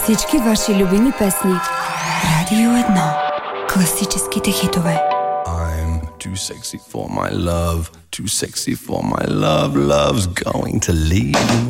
Всички ваши любими песни. Радио 1. Класическите хитове. I'm too sexy for my love, too sexy for my love, love's going to leave.